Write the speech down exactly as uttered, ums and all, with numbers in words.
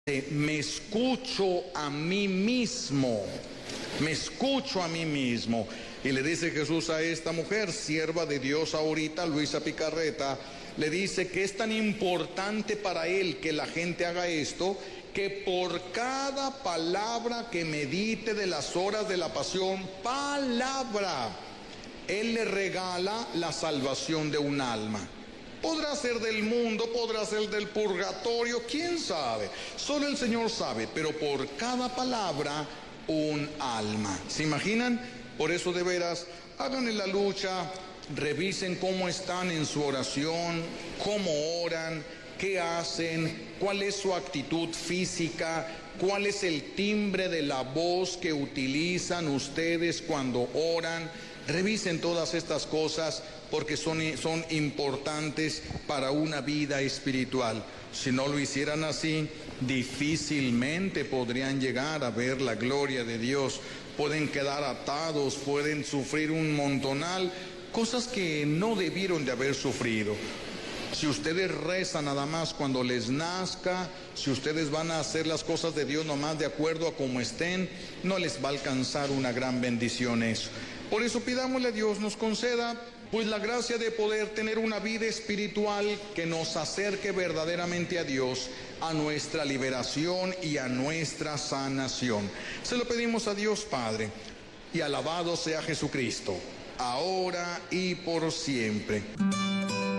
Me escucho a mí mismo, me escucho a mí mismo. Y le dice Jesús a esta mujer, sierva de Dios ahorita, Luisa Picarreta, le dice que es tan importante para él que la gente haga esto, que por cada palabra que medite de las horas de la pasión, palabra, él le regala la salvación de un alma. Podrá ser del mundo, podrá ser del purgatorio, quién sabe, solo el Señor sabe, pero por cada palabra un alma. ¿Se imaginan? Por eso de veras, hagan la lucha, revisen cómo están en su oración, cómo oran, qué hacen, cuál es su actitud física, cuál es el timbre de la voz que utilizan ustedes cuando oran. Revisen todas estas cosas porque son, son importantes para una vida espiritual. Si no lo hicieran así, difícilmente podrían llegar a ver la gloria de Dios. Pueden quedar atados, pueden sufrir un montonal, cosas que no debieron de haber sufrido. Si ustedes rezan nada más cuando les nazca, si ustedes van a hacer las cosas de Dios nomás de acuerdo a cómo estén, no les va a alcanzar una gran bendición eso. Por eso pidámosle a Dios nos conceda pues la gracia de poder tener una vida espiritual que nos acerque verdaderamente a Dios, a nuestra liberación y a nuestra sanación. Se lo pedimos a Dios Padre, y alabado sea Jesucristo, ahora y por siempre.